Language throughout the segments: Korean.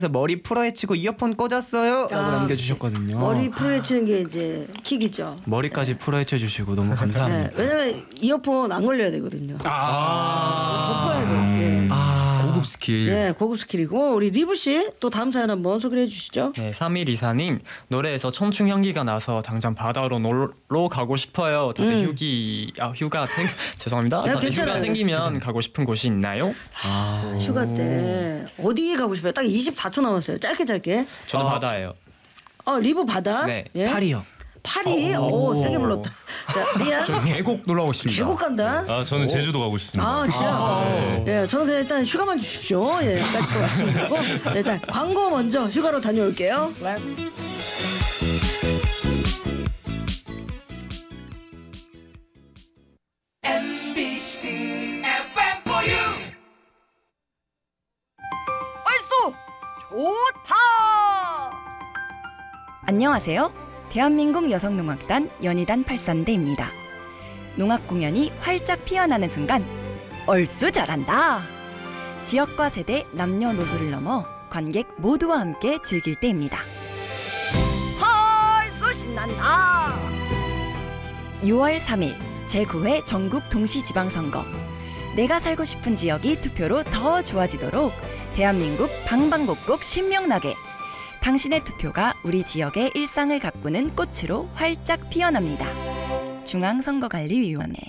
그래서 머리 풀어헤치고 이어폰 꽂았어요 라고 남겨주셨거든요. 머리 풀어헤치는 게 이제 킥이죠. 머리까지 풀어헤쳐 주시고 너무 감사합니다. 네, 왜냐면 이어폰 안 걸려야 되거든요. 덮어야 돼요. 예. 고급 스킬. 예, 고급 스킬이고 우리 리브 씨 또 다음 사연 한번 소개해 주시죠. 네, 3124님 노래에서 청춘 향기가 나서 당장 바다로 놀러 가고 싶어요. 다들 죄송합니다. 야, 다들 괜찮아요. 휴가 생기면 가고 싶은 곳이 있나요? 휴가 때 어디에 가고 싶어요? 딱 24초 남았어요. 짧게. 저는 바다예요. 리브 바다. 네, 예? 파리요. 파리. 오, 세게 불렀다. 자, 리아. 저 계곡 놀러 가고 싶습니다. 계곡 간다. 저는 제주도 가고 싶습니다. 진짜. 예, 저는 그냥 일단 휴가만 주십시오. 예, 여기까지 또 말씀드리고 일단 광고 먼저 휴가로 다녀올게요. MBC FM for you. 얼쏘 좋다. 안녕하세요. 대한민국 여성농악단 연희단 83대입니다. 농악 공연이 활짝 피어나는 순간 얼쑤 잘한다. 지역과 세대, 남녀노소를 넘어 관객 모두와 함께 즐길 때입니다. 얼쑤 신난다. 6월 3일 제9회 전국 동시지방선거. 내가 살고 싶은 지역이 투표로 더 좋아지도록 대한민국 방방곡곡 신명나게 당신의 투표가 우리 지역의 일상을 가꾸는 꽃으로 활짝 피어납니다. 중앙선거관리위원회.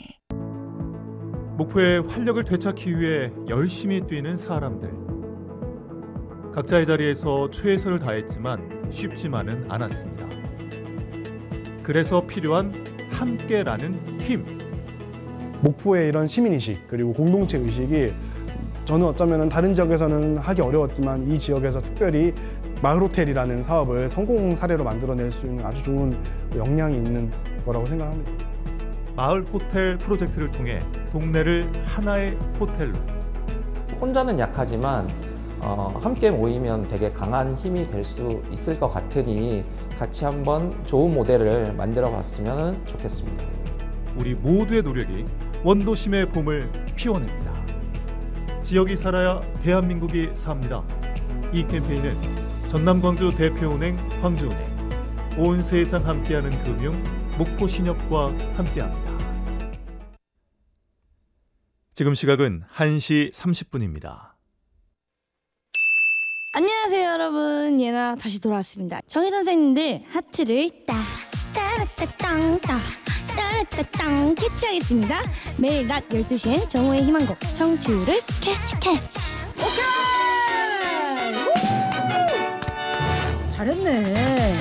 목포의 활력을 되찾기 위해 열심히 뛰는 사람들. 각자의 자리에서 최선을 다했지만 쉽지만은 않았습니다. 그래서 필요한 함께라는 힘. 목포의 이런 시민의식 그리고 공동체 의식이 저는 어쩌면 다른 지역에서는 하기 어려웠지만 이 지역에서 특별히 마을호텔이라는 사업을 성공 사례로 만들어낼 수 있는 아주 좋은 역량이 있는 거라고 생각합니다. 마을 호텔 프로젝트를 통해 동네를 하나의 호텔로. 혼자는 약하지만 함께 모이면 되게 강한 힘이 될 수 있을 것 같으니 같이 한번 좋은 모델을 만들어 봤으면 좋겠습니다. 우리 모두의 노력이 원도심의 봄을 피워냅니다. 지역이 살아야 대한민국이 삽니다. 이 캠페인은 전남광주 대표은행 광주은행, 온 세상 함께하는 금융 목포신협과 함께합니다. 지금 시각은 1시 30분입니다. 안녕하세요 여러분, 예나 다시 돌아왔습니다. 정희 선생님들 하트를 따라따땅 따라따땅 캐치하겠습니다. 매일 낮 12시엔 정호의 희망곡 청취율을 캐치. 잘했네.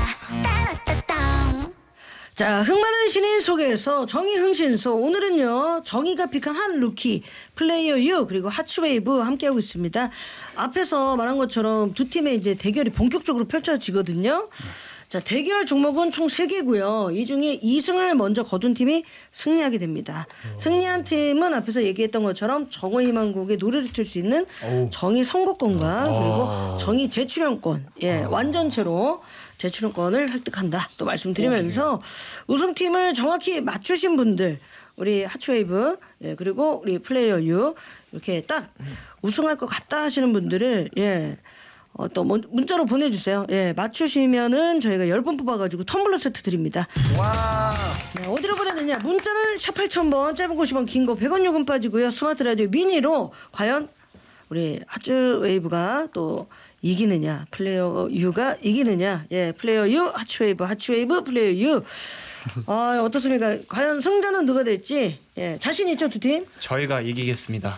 자, 흥많은 신인 속에서 정의 흥신소. 오늘은요 정의가 픽한 한 루키 플레이어 U 그리고 하츠웨이브 함께하고 있습니다. 앞에서 말한 것처럼 두 팀의 이제 대결이 본격적으로 펼쳐지거든요. 자, 대결 종목은 총 3개고요. 이 중에 2승을 먼저 거둔 팀이 승리하게 됩니다. 승리한 팀은 앞에서 얘기했던 것처럼 정의 희망곡에 노래를 틀 수 있는 정의 선곡권과 그리고 정의 재출연권, 완전체로 재출연권을 획득한다 또 말씀드리면서 우승팀을 정확히 맞추신 분들, 우리 하츠웨이브 그리고 우리 플레이어 U 이렇게 딱 우승할 것 같다 하시는 분들을 또 문자로 보내주세요. 맞추시면은 저희가 10분 뽑아가지고 텀블러 세트 드립니다. 와. 어디로 보내느냐? 문자는 샵 8000번, 짧은 거 50원, 긴 거 100원 요금 빠지고요. 스마트 라디오 미니로 과연 우리 하츠웨이브가 또 이기느냐, 플레이어 U가 이기느냐? 플레이어 U, 하츠웨이브, 플레이어 U. 어떻습니까? 과연 승자는 누가 될지 자신 있죠, 두 팀? 저희가 이기겠습니다.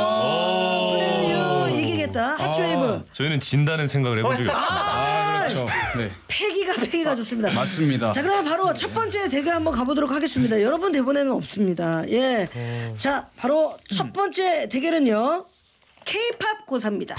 플레이어 U 이기겠다. 하츠웨이브. 저희는 진다는 생각을 해보시겠습니다. 그렇죠. 네. 패기가 좋습니다. 맞습니다. 자, 그럼 바로 첫 번째 대결 한번 가보도록 하겠습니다. 여러분 대본에는 없습니다. 자, 바로 첫 번째 대결은요. K-팝 고사입니다.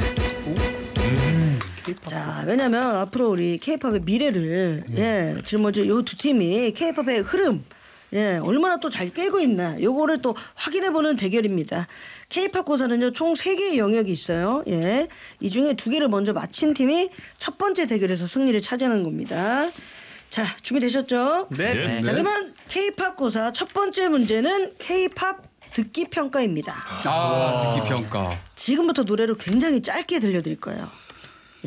자, 왜냐면 앞으로 우리 K-팝의 미래를 짊어질 요 두 팀이 K-팝의 흐름 얼마나 또 잘 깨고 있나 요거를 또 확인해보는 대결입니다. K-팝 고사는요 총 3개의 영역이 있어요. 이 중에 2개를 먼저 마친 팀이 첫 번째 대결에서 승리를 차지하는 겁니다. 자, 준비되셨죠? 네. 자, 그러면 K-팝 고사 첫 번째 문제는 K-팝 듣기 평가입니다. 듣기 평가. 지금부터 노래를 굉장히 짧게 들려드릴 거예요.